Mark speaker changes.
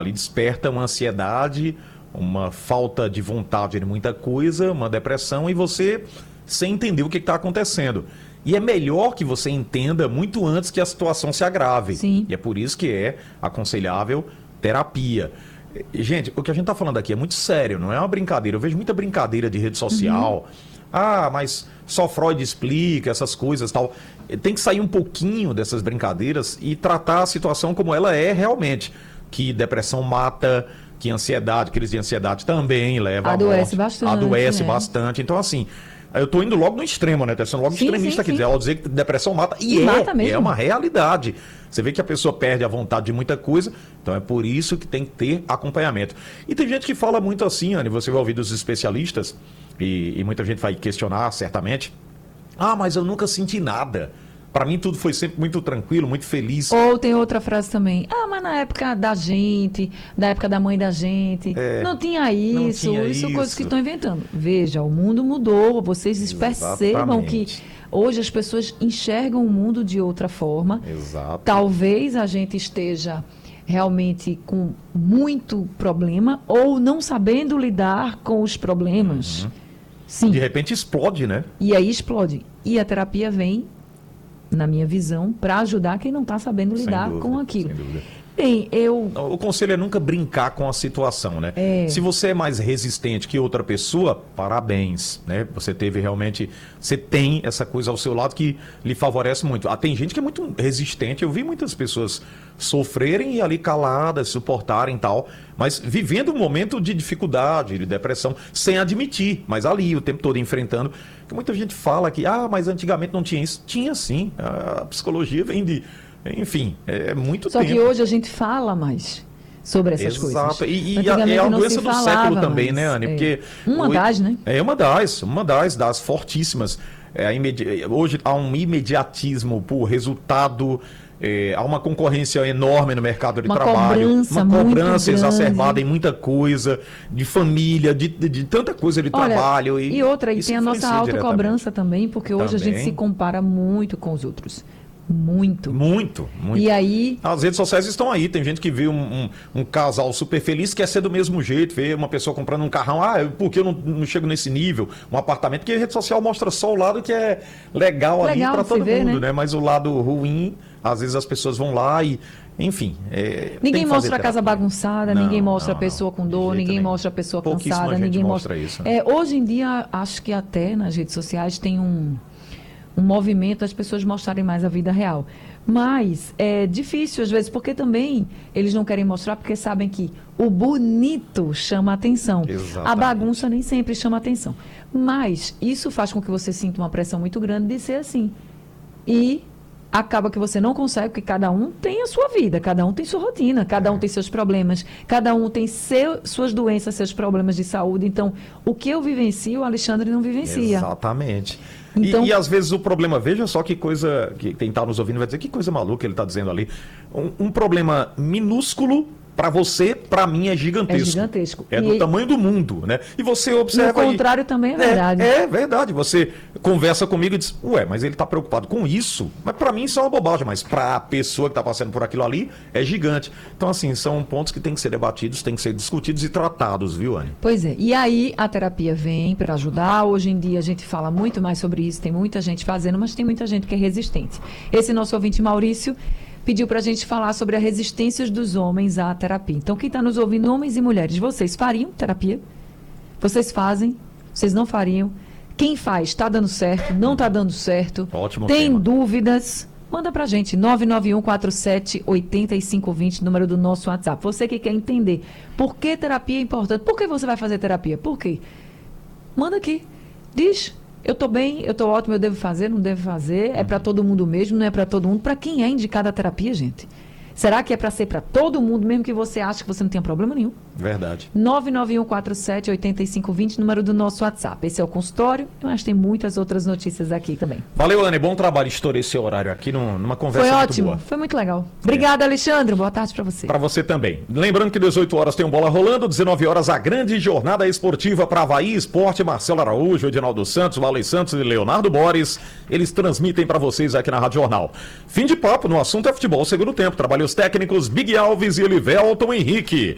Speaker 1: Ali desperta uma ansiedade, uma falta de vontade de muita coisa, uma depressão, e você sem entender o que está acontecendo. E é melhor que você entenda muito antes que a situação se agrave.
Speaker 2: Sim.
Speaker 1: E é por isso que é aconselhável terapia. Gente, o que a gente está falando aqui é muito sério, não é uma brincadeira. Eu vejo muita brincadeira de rede social. Mas só Freud explica essas coisas e tal. Tem que sair um pouquinho dessas brincadeiras e tratar a situação como ela é realmente. Que depressão mata, que ansiedade, crise de ansiedade também leva à morte.
Speaker 2: Adoece bastante.
Speaker 1: Adoece bastante. Então, assim, eu tô indo logo no extremo, né? Tá sendo logo extremista aqui, ao dizer que depressão mata. E
Speaker 2: mata mesmo.
Speaker 1: É uma realidade. Você vê que a pessoa perde a vontade de muita coisa, então é por isso que tem que ter acompanhamento. E tem gente que fala muito assim, Anny, você vai ouvir dos especialistas, e muita gente vai questionar, certamente. Mas eu nunca senti nada. Para mim tudo foi sempre muito tranquilo, muito feliz.
Speaker 2: Ou tem outra frase também. Mas na época da gente, da época da mãe da gente, não tinha isso. Isso é coisas que estão inventando. Veja, o mundo mudou. Vocês percebam que hoje as pessoas enxergam o mundo de outra forma.
Speaker 1: Exato.
Speaker 2: Talvez a gente esteja realmente com muito problema ou não sabendo lidar com os problemas. Sim.
Speaker 1: De repente explode, né?
Speaker 2: E aí explode. E a terapia vem, na minha visão, para ajudar quem não está sabendo lidar com aquilo.
Speaker 1: Sem dúvida.
Speaker 2: Bem,
Speaker 1: O conselho é nunca brincar com a situação, né? Se você é mais resistente que outra pessoa, parabéns, né? Você tem essa coisa ao seu lado que lhe favorece muito. Tem gente que é muito resistente, eu vi muitas pessoas sofrerem e ali caladas, suportarem e tal, mas vivendo um momento de dificuldade, de depressão, sem admitir, mas ali o tempo todo enfrentando. Que muita gente fala que, mas antigamente não tinha isso. Tinha sim, a psicologia vem de... Enfim, é muito tempo.
Speaker 2: Só que hoje a gente fala mais sobre essas coisas.
Speaker 1: Exato. E é a doença do século também,
Speaker 2: mais,
Speaker 1: né, Anny? Porque
Speaker 2: das, né?
Speaker 1: É uma das fortíssimas. Hoje há um imediatismo por resultado, há uma concorrência enorme no mercado de trabalho. Uma cobrança exacerbada em muita coisa, de família, de tanta coisa de trabalho.
Speaker 2: E tem a nossa autocobrança também, porque hoje a gente se compara muito com os outros. Muito. E aí...
Speaker 1: As redes sociais estão aí. Tem gente que vê um casal super feliz, quer ser do mesmo jeito, vê uma pessoa comprando um carrão. Por que eu não chego nesse nível? Um apartamento, porque a rede social mostra só o lado que é legal ali para todo mundo, né? Mas o lado ruim, às vezes as pessoas vão lá e... Enfim.
Speaker 2: Ninguém mostra a casa bagunçada, ninguém mostra a pessoa com dor, ninguém mostra a pessoa cansada, ninguém mostra
Speaker 1: isso.
Speaker 2: Hoje em dia, acho que até nas redes sociais tem um movimento das pessoas mostrarem mais a vida real. Mas é difícil às vezes, porque também eles não querem mostrar porque sabem que o bonito chama atenção.
Speaker 1: Exatamente.
Speaker 2: A bagunça nem sempre chama atenção. Mas isso faz com que você sinta uma pressão muito grande de ser assim. E acaba que você não consegue, porque cada um tem a sua vida, cada um tem sua rotina, cada um tem seus problemas, cada um tem suas doenças, seus problemas de saúde. Então, o que eu vivencio, o Alexandre não vivencia.
Speaker 1: Exatamente.
Speaker 2: Então...
Speaker 1: E às vezes o problema, veja só que coisa, que quem está nos ouvindo vai dizer, que coisa maluca ele está dizendo ali. Um problema minúsculo para você, para mim é gigantesco.
Speaker 2: É gigantesco.
Speaker 1: É do tamanho do mundo, né? E você observa...
Speaker 2: E o contrário também é verdade.
Speaker 1: É verdade. Você conversa comigo e diz, mas ele está preocupado com isso? Mas para mim isso é uma bobagem, mas para a pessoa que está passando por aquilo ali, é gigante. Então, assim, são pontos que têm que ser debatidos, têm que ser discutidos e tratados, viu, Anny?
Speaker 2: Pois é. E aí a terapia vem para ajudar. Hoje em dia a gente fala muito mais sobre isso, tem muita gente fazendo, mas tem muita gente que é resistente. Esse nosso ouvinte Maurício pediu para a gente falar sobre as resistências dos homens à terapia. Então, quem está nos ouvindo, homens e mulheres, vocês fariam terapia? Vocês fazem? Vocês não fariam? Quem faz? Está dando certo? Não está dando certo?
Speaker 1: Ótimo
Speaker 2: Tem
Speaker 1: tema.
Speaker 2: Dúvidas? Manda para a gente, 991478520, número do nosso WhatsApp. Você que quer entender por que terapia é importante, por que você vai fazer terapia? Por quê? Manda aqui, diz... Eu estou bem, eu estou ótimo, eu devo fazer, não devo fazer, é para todo mundo mesmo, não é para todo mundo. Para quem é indicada a terapia, gente? Será que é para ser para todo mundo, mesmo que você ache que você não tenha problema nenhum?
Speaker 1: Verdade.
Speaker 2: 991478520, número do nosso WhatsApp. Esse é o consultório, mas tem muitas outras notícias aqui também.
Speaker 1: Valeu, Anny, bom trabalho. Estourei esse horário aqui numa conversa
Speaker 2: muito
Speaker 1: ótimo,
Speaker 2: boa. Foi muito legal. Obrigada, Alexandre. Boa tarde para você.
Speaker 1: Para você também. Lembrando que 18 horas tem um Bola Rolando, 19 horas a grande jornada esportiva para Avaí Esporte, Marcelo Araújo, Edinaldo Santos, Valei Santos e Leonardo Borges. Eles transmitem para vocês aqui na Rádio Jornal. Fim de papo no assunto é futebol segundo tempo. Trabalhos técnicos Big Alves e Elivelton Henrique.